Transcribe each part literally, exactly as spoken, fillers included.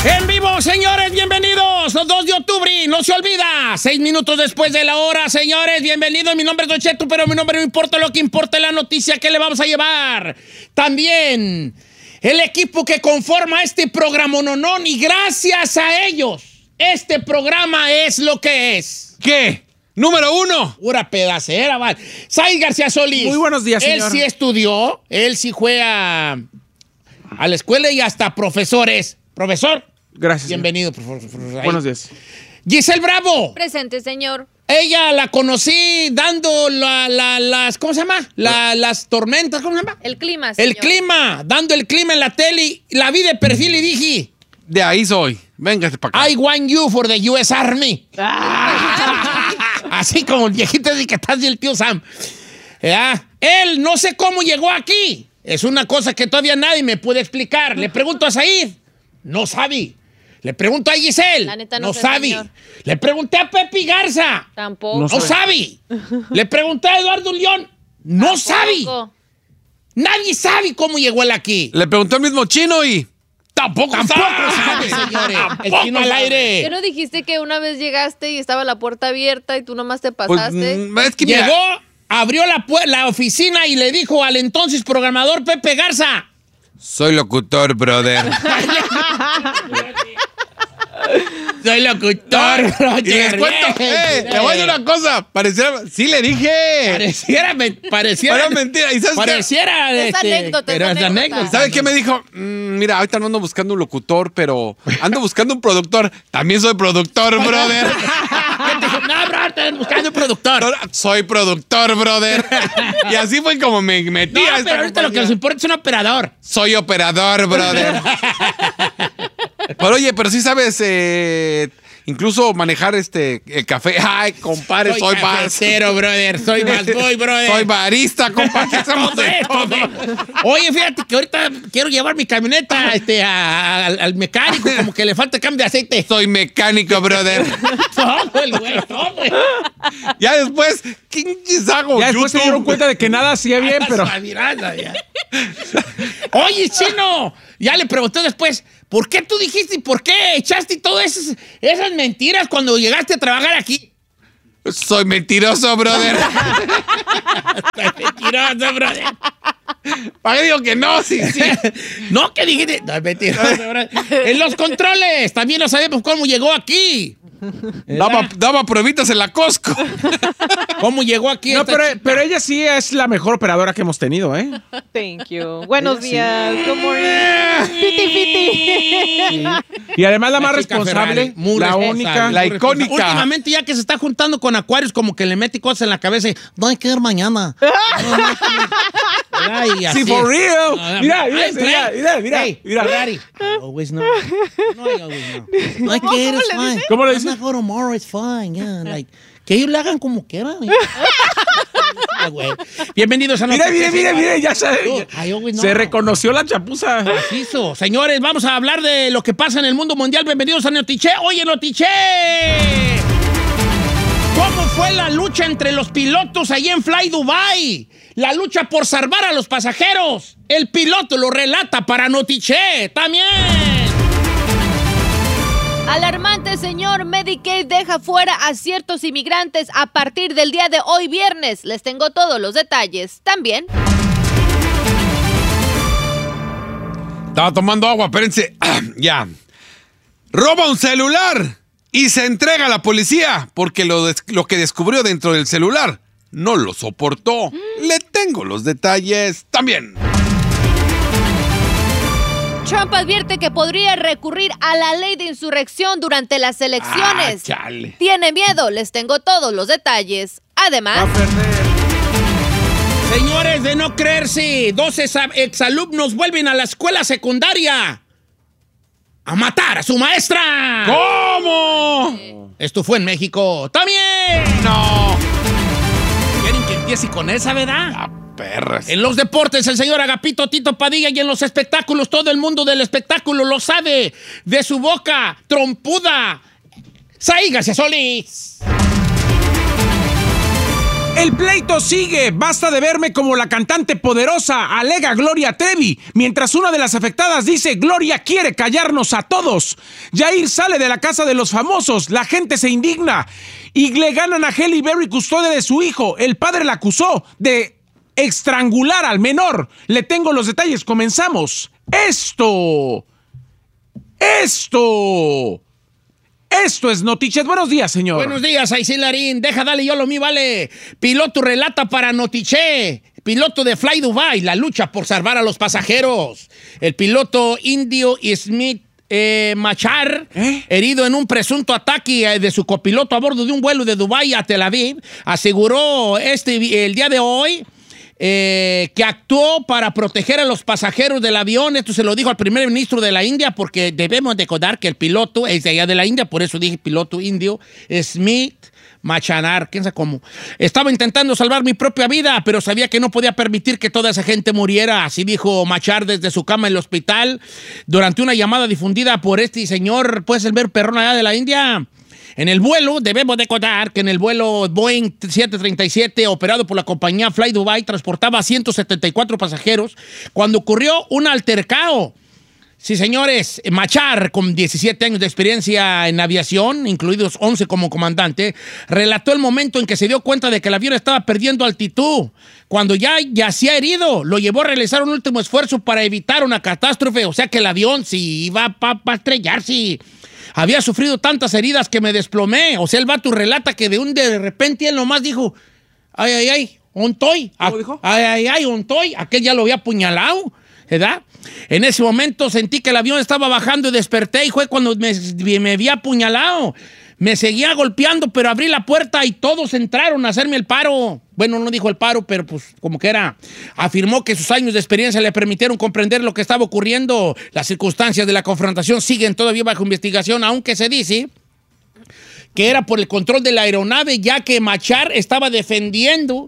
En vivo, señores, bienvenidos. Los dos de octubre, no se olvida. Seis minutos después de la hora, señores, bienvenidos. Mi nombre es Don Cheto, pero mi nombre no importa. Lo que importa es la noticia que le vamos a llevar. También el equipo que conforma este programa, no, no, y gracias a ellos, este programa es lo que es. ¿Qué? Número uno. Pura pedacera, vale. Said García Solís. Muy buenos días, señor. Él sí estudió, él sí fue a, a la escuela y hasta profesores. Profesor. Gracias. Bienvenido, profesor. profesor. Buenos días. Giselle Bravo. Presente, señor. Ella la conocí dando la, la, las, ¿cómo se llama? La, las tormentas, ¿cómo se llama? El clima, señor. El clima, dando el clima en la tele. La vi de perfil y dije, De ahí soy. Véngase para acá. I want you for the U S Army. Así como el viejito de que estás y el tío Sam. ¿Ya? Él no sé cómo llegó aquí. Es una cosa que todavía nadie me puede explicar. Le pregunto a Said. No sabe. Le pregunto a Giselle. La neta no no sé, sabe. señor. Le pregunté a Pepe Garza. Tampoco. No, No sabe. Le pregunté a Eduardo León. No Tampoco. sabe. Nadie sabe cómo llegó él aquí. Le preguntó al mismo chino y tampoco, Tampoco sabe. sabe, señores. El chino al ¿Qué aire. no dijiste que una vez llegaste y estaba la puerta abierta y tú nomás te Pues, pasaste? mm, es que mira, Llegó, abrió la, pu- la oficina y le dijo al entonces programador Pepe Garza. soy locutor, brother. Soy locutor, Y les cuento, eh, le voy a decir una cosa. Pareciera, sí le dije. Pareciera, me- pareciera. Pero mentira. ¿Y sabes qué? Pareciera. Es este, anécdota, pero es es anécdota. anécdota. ¿Sabe qué me dijo? Mm, mira, ahorita no ando buscando un locutor, pero ando buscando un productor. También soy productor, brother. ¿Qué te dijo? No, bro, estás buscando un productor. Soy productor, brother. Y así fue como me metí No, a esta pero ahorita lo que compañía. nos importa es un operador. Soy operador, brother. Pero oye, pero sí sabes, eh, incluso manejar este el café. Ay, compadre, soy, Soy bar- cafetero, brother. Soy más boy, brother. soy barista, compadre. Hacemos Todo de esto, todo. ve. Oye, fíjate que ahorita quiero llevar mi camioneta este, a- a- al, al mecánico, como que le falta cambio de aceite. Soy mecánico, brother. Todo el güey, todo. Ya después, ¿qué hago? Ya después se YouTube. dieron cuenta de que nada hacía bien, pero... Suavirada, ya. Oye, chino, ya le pregunté después, ¿por qué tú dijiste y por qué echaste todas esas, esas mentiras cuando llegaste a trabajar aquí? Soy mentiroso, brother. Mentiroso, brother. ¿Para qué digo que no? Sí, sí. No, que dijiste. No, es mentiroso, brother. En los controles, también no sabemos cómo llegó aquí. Daba, daba pruebitas en la Costco. ¿Cómo llegó aquí? No, esta pero, chica? pero ella sí es la mejor operadora que hemos tenido, ¿eh? Thank you. Buenos días. Good morning. Piti, piti. Y además la más La chica responsable, Ferrari, muy la responsable, única. muy la responsable. icónica. Últimamente, ya que se está juntando con Acuarios, como que le mete cosas en la cabeza y no hay que ver mañana. Ay, así Sí, for es. real. No, Mira, ay, mira, play. mira, mira, mira, Hey, mira. Ferrari. Always no. No hay always no. No hay que ver, it's fine. ¿Cómo le I'm dice? not go tomorrow, it's fine. Yeah, like, que ellos le hagan como quieran. Ah, güey. Bienvenidos a Mira, Noticias. mira, mira, mira, ya se, Ay, always no. se reconoció la chapuza. Hizo. Señores, vamos a hablar de lo que pasa en el mundo mundial. Bienvenidos a Notiche. Oye, Notiche. ¿Cómo fue la lucha entre los pilotos ahí en Fly Dubai? La lucha por salvar a los pasajeros. El piloto lo relata para Notiche. También. Alarmante, señor. Medicaid deja fuera a ciertos inmigrantes a partir del día de hoy viernes. Les tengo todos los detalles. También. Estaba tomando agua, espérense. Ya. Roba un celular y se entrega a la policía porque lo, des- lo que descubrió dentro del celular no lo soportó. Le tengo los detalles también. Trump advierte que podría recurrir a la ley de insurrección durante las elecciones. Ah, chale. ¿Tiene miedo? Les tengo todos los detalles. Además, Señores, de no creerse, dos exa- exalumnos vuelven a la escuela secundaria a matar a su maestra. ¿Cómo? Esto fue en México. ¡También! No. ¿Quieren que empiece con esa, verdad? Ah, perras. En los deportes, el señor Agapito Tito Padilla, y en los espectáculos, todo el mundo del espectáculo lo sabe. De su boca trompuda, Said García Solís. El pleito sigue. Basta de verme como la cantante poderosa, alega Gloria Trevi, mientras una de las afectadas dice: Gloria quiere callarnos a todos. Jair sale de la casa de los famosos, la gente se indigna y le ganan a Halle Berry custodia de su hijo. El padre la acusó de estrangular al menor. Le tengo los detalles, comenzamos. Esto... Esto... Esto es Notichet. Buenos días, señor. Buenos días, Aisín Larín. Deja, dale yo lo mío, vale. Piloto relata para Notichet. Piloto de Fly Dubai, la lucha por salvar a los pasajeros. El piloto indio Smith eh, Machar, ¿Eh? herido en un presunto ataque de su copiloto a bordo de un vuelo de Dubái a Tel Aviv, aseguró este, el día de hoy Eh, que actuó para proteger a los pasajeros del avión. Esto se lo dijo al primer ministro de la India, porque debemos recordar que el piloto es de allá de la India, por eso dije piloto indio, Smith Machanar, quién sabe cómo. Estaba intentando salvar mi propia vida, pero sabía que no podía permitir que toda esa gente muriera. Así dijo Machar desde su cama en el hospital durante una llamada difundida por este señor, pues el ver perrón allá de la India. En el vuelo, debemos de contar que en el vuelo Boeing siete treinta y siete, operado por la compañía Fly Dubai, transportaba a ciento setenta y cuatro pasajeros cuando ocurrió un altercado. Sí, señores, Machar, con diecisiete años de experiencia en aviación, incluidos once como comandante, relató el momento en que se dio cuenta de que el avión estaba perdiendo altitud. Cuando ya yacía herido, lo llevó a realizar un último esfuerzo para evitar una catástrofe. O sea que el avión sí iba para pa estrellarse. Había sufrido tantas heridas que me desplomé. O sea, el vato relata que de un de repente él nomás dijo: ay, ay, ay, ontoy. ¿Cómo dijo? Ay, ay, ay, ontoy. Aquel ya lo había apuñalado, ¿verdad? En ese momento sentí que el avión estaba bajando y desperté, y fue cuando me, me había apuñalado. Me seguía golpeando, pero abrí la puerta y todos entraron a hacerme el paro. Bueno, no dijo el paro, pero pues como que era. Afirmó que sus años de experiencia le permitieron comprender lo que estaba ocurriendo. Las circunstancias de la confrontación siguen todavía bajo investigación, aunque se dice que era por el control de la aeronave, ya que Machar estaba defendiendo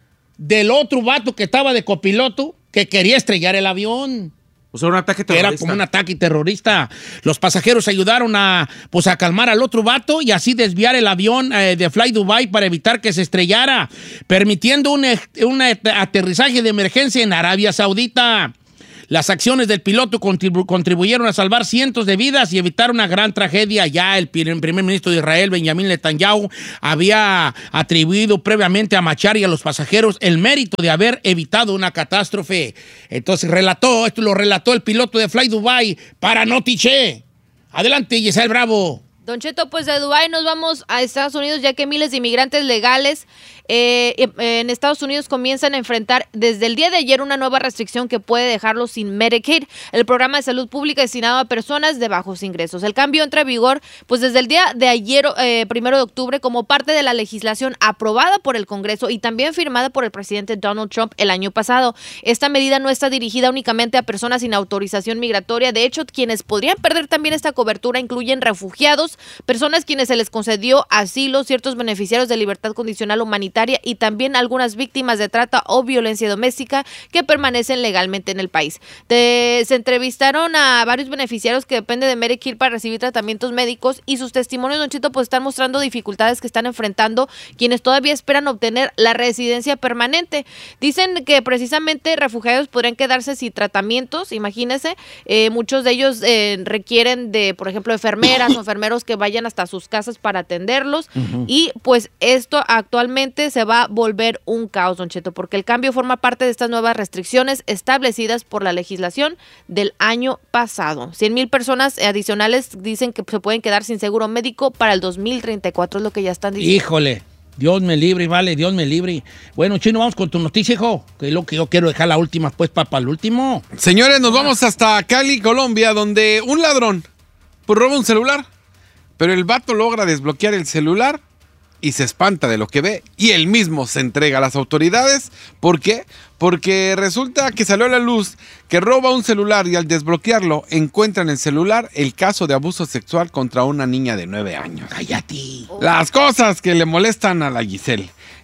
del otro vato que estaba de copiloto, que quería estrellar el avión. O sea, un ataque terrorista. Era como un ataque terrorista. Los pasajeros ayudaron a, pues, a calmar al otro vato y así desviar el avión eh, de Fly Dubai para evitar que se estrellara, permitiendo un, un aterrizaje de emergencia en Arabia Saudita. Las acciones del piloto contribu contribuyeron a salvar cientos de vidas y evitar una gran tragedia. Ya el primer ministro de Israel, Benjamín Netanyahu, había atribuido previamente a Machar y a los pasajeros el mérito de haber evitado una catástrofe. Entonces relató, esto lo relató el piloto de Fly Dubai para Notichet. Adelante, Giselle Bravo. Don Cheto, pues de Dubái nos vamos a Estados Unidos, ya que miles de inmigrantes legales eh, en Estados Unidos comienzan a enfrentar desde el día de ayer una nueva restricción que puede dejarlos sin Medicaid, el programa de salud pública destinado a personas de bajos ingresos. El cambio entra en vigor pues desde el día de ayer, eh, primero de octubre, como parte de la legislación aprobada por el Congreso y también firmada por el presidente Donald Trump el año pasado. Esta medida no está dirigida únicamente a personas sin autorización migratoria. De hecho, quienes podrían perder también esta cobertura incluyen refugiados, personas quienes se les concedió asilo, ciertos beneficiarios de libertad condicional humanitaria y también algunas víctimas de trata o violencia doméstica que permanecen legalmente en el país. De, se entrevistaron a varios beneficiarios que dependen de Medicare para recibir tratamientos médicos y sus testimonios, Don Chito, pues están mostrando dificultades que están enfrentando quienes todavía esperan obtener la residencia permanente. Dicen que precisamente refugiados podrían quedarse sin tratamientos, imagínense, eh, muchos de ellos eh, requieren de, por ejemplo, enfermeras o enfermeros que vayan hasta sus casas para atenderlos. Uh-huh. Y pues esto actualmente se va a volver un caos, Don Cheto, porque el cambio forma parte de estas nuevas restricciones establecidas por la legislación del año pasado. cien mil personas adicionales dicen que se pueden quedar sin seguro médico para el dos mil treinta y cuatro, es lo que ya están diciendo. Híjole, Dios me libre, vale, Dios me libre. Bueno, Chino, vamos con tu noticia, hijo, que es lo que yo quiero dejar la última, pues, para el último. Señores, nos ah. vamos hasta Cali, Colombia, donde un ladrón pues roba un celular. Pero el vato logra desbloquear el celular y se espanta de lo que ve y él mismo se entrega a las autoridades. ¿Por qué? Porque resulta que salió a la luz que roba un celular y al desbloquearlo encuentra en el celular el caso de abuso sexual contra una niña de nueve años. ¡Cállate! Las cosas que le molestan a la Giselle.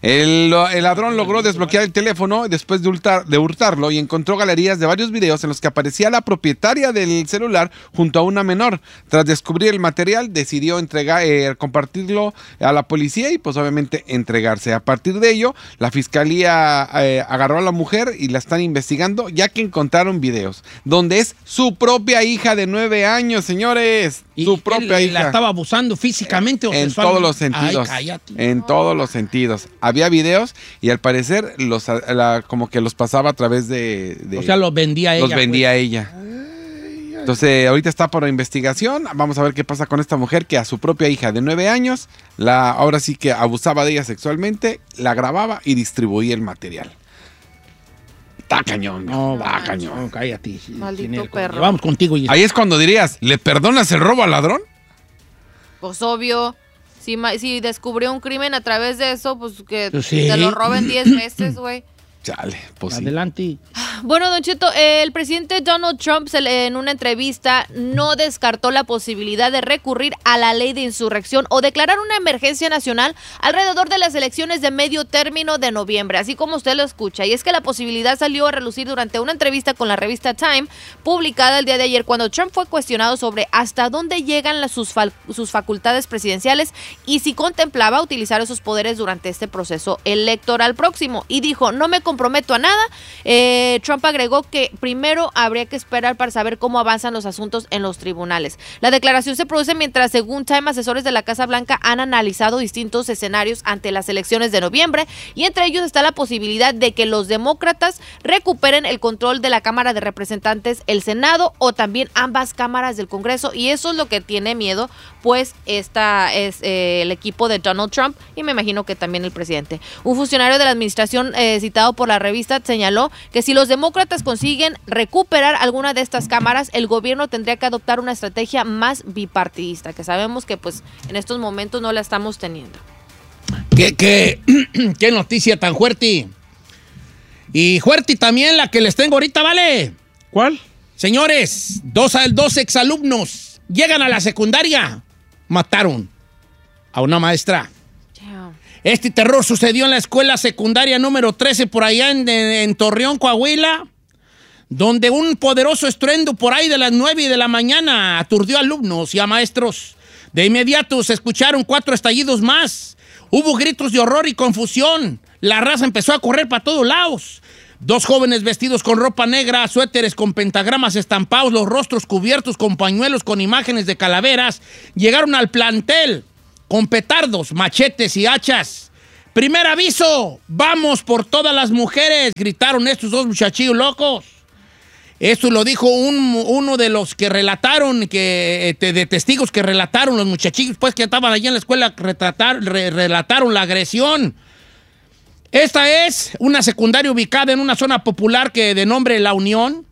El, el ladrón logró desbloquear el teléfono después de, hurtar, de hurtarlo y encontró galerías de varios videos en los que aparecía la propietaria del celular junto a una menor. Tras descubrir el material, decidió entregar, eh, compartirlo a la policía y pues obviamente entregarse. A partir de ello, la fiscalía eh, agarró a la mujer y la están investigando ya que encontraron videos donde es su propia hija de nueve años, señores. ¿Y su propia él hija. la estaba abusando físicamente o En sexualmente? todos los sentidos. Ay, cállate. En todos los sentidos. Había videos y al parecer los la, como que los pasaba a través de, de O sea, los vendía ella. los vendía pues. ella. Entonces, ahorita está por investigación. Vamos a ver qué pasa con esta mujer que a su propia hija de nueve años, la, ahora sí que abusaba de ella sexualmente, la grababa y distribuía el material. Está cañón, No, está va, cañón. no, cállate. Maldito Chinel, perro. Vamos contigo. Giselle. Ahí es cuando dirías, ¿le perdonas el robo al ladrón? Pues obvio. Si, ma- si descubrió un crimen a través de eso, pues que Pues sí. te lo roben diez veces, güey. Chale, pues sí. Adelante. Bueno, Don Cheto, el presidente Donald Trump se le- en una entrevista no descartó la posibilidad de recurrir a la ley de insurrección o declarar una emergencia nacional alrededor de las elecciones de medio término de noviembre, así como usted lo escucha. Y es que la posibilidad salió a relucir durante una entrevista con la revista Time, publicada el día de ayer, cuando Trump fue cuestionado sobre hasta dónde llegan las, sus, fal- sus facultades presidenciales y si contemplaba utilizar esos poderes durante este proceso electoral próximo. Y dijo, no me comprometo a nada. Eh, Trump agregó que primero habría que esperar para saber cómo avanzan los asuntos en los tribunales. La declaración se produce mientras, según Time, asesores de la Casa Blanca han analizado distintos escenarios ante las elecciones de noviembre y entre ellos está la posibilidad de que los demócratas recuperen el control de la Cámara de Representantes, el Senado o también ambas cámaras del Congreso, y eso es lo que tiene miedo, pues esta es eh, el equipo de Donald Trump y me imagino que también el presidente. Un funcionario de la administración eh, citado por la revista señaló que si los demócratas consiguen recuperar alguna de estas cámaras, el gobierno tendría que adoptar una estrategia más bipartidista, que sabemos que pues en estos momentos no la estamos teniendo. ¿Qué, qué, qué noticia tan fuerte? Y fuerte también la que les tengo ahorita, ¿vale? ¿Cuál? Señores, dos, dos exalumnos llegan a la secundaria, mataron a una maestra. Este terror sucedió en la escuela secundaria número trece por allá en, en Torreón, Coahuila, donde un poderoso estruendo por ahí de las nueve de la mañana aturdió a alumnos y a maestros. De inmediato se escucharon cuatro estallidos más. Hubo gritos de horror y confusión. La raza empezó a correr para todos lados. Dos jóvenes vestidos con ropa negra, suéteres con pentagramas estampados, los rostros cubiertos con pañuelos con imágenes de calaveras, llegaron al plantel con petardos, machetes y hachas. ¡Primer aviso! ¡Vamos por todas las mujeres! Gritaron estos dos muchachillos locos. Esto lo dijo un, uno de los que relataron, que, de testigos que relataron, los muchachillos pues que estaban allí en la escuela, retratar, re, relataron la agresión. Esta es una secundaria ubicada en una zona popular que de nombre La Unión.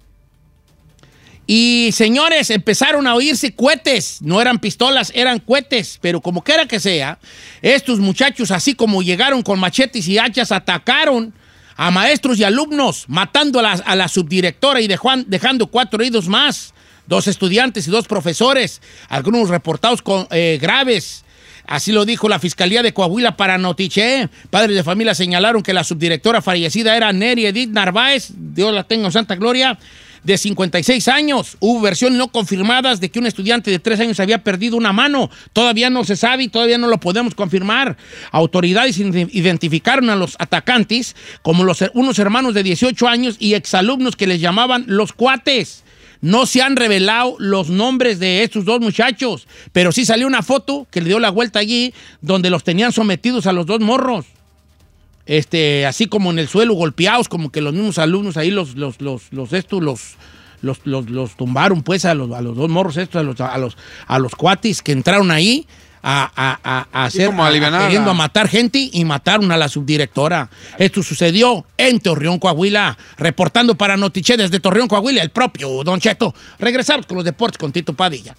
Y, señores, empezaron a oírse cohetes. No eran pistolas, eran cohetes. Pero como quiera que sea, estos muchachos, así como llegaron con machetes y hachas, atacaron a maestros y alumnos, matando a la, a la subdirectora y dejó, dejando cuatro heridos más. Dos estudiantes y dos profesores. Algunos reportados con, eh, graves. Así lo dijo la Fiscalía de Coahuila para Notiche. Padres de familia señalaron que la subdirectora fallecida era Neri Edith Narváez, Dios la tenga en santa gloria, de cincuenta y seis años. Hubo versiones no confirmadas de que un estudiante de tres años había perdido una mano. Todavía no se sabe y todavía no lo podemos confirmar. Autoridades identificaron a los atacantes como los, unos hermanos de dieciocho años y exalumnos que les llamaban los cuates. No se han revelado los nombres de estos dos muchachos, pero sí salió una foto que le dio la vuelta allí donde los tenían sometidos a los dos morros. Este, así como en el suelo, golpeados, como que los mismos alumnos ahí los, los, los, los, estos, los, los, los, los tumbaron, pues, a los, a los dos morros estos, a los, a los, a los cuatis que entraron ahí a, a, a, a hacer, como a, a, alivianar queriendo a... a matar gente y mataron a la subdirectora. Esto sucedió en Torreón, Coahuila. Reportando para Notiche desde Torreón, Coahuila, el propio Don Cheto. Regresamos con los deportes con Tito Padilla.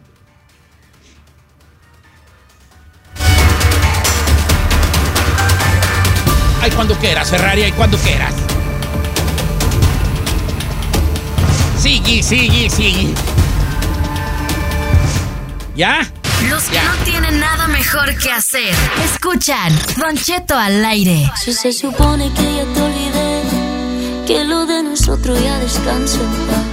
Ay, cuando quieras, Ferrari, ay, cuando quieras. Sigue, sigue, sigue. ¿Ya? Los que no tienen nada mejor que hacer. Escuchan Don Cheto al aire. Si se supone que ya te olvidé, que lo de nosotros ya descansa en paz.